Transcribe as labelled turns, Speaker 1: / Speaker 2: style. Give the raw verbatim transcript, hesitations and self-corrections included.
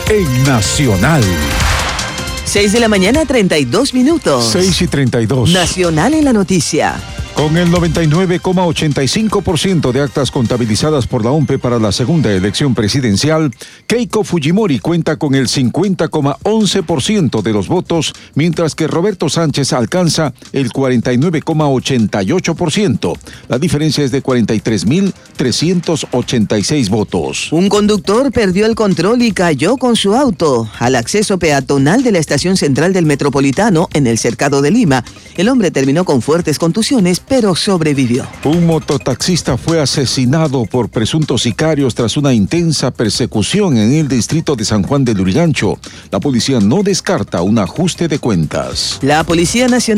Speaker 1: en Nacional.
Speaker 2: seis de la mañana, treinta y dos minutos.
Speaker 1: seis y treinta y dos.
Speaker 2: Nacional en la noticia.
Speaker 1: Con el noventa y nueve coma ochenta y cinco por ciento de actas contabilizadas por la O M P E para la segunda elección presidencial, Keiko Fujimori cuenta con el cincuenta coma once por ciento de los votos, mientras que Roberto Sánchez alcanza el cuarenta y nueve coma ochenta y ocho por ciento. La diferencia es de cuarenta y tres mil trescientos ochenta y seis votos.
Speaker 2: Un conductor perdió el control y cayó con su auto al acceso peatonal de la estación central del Metropolitano en el Cercado de Lima. El hombre terminó con fuertes contusiones, pero sobrevivió.
Speaker 1: Un mototaxista fue asesinado por presuntos sicarios tras una intensa persecución en el distrito de San Juan de Lurigancho. La policía no descarta un ajuste de cuentas.
Speaker 2: La Policía Nacional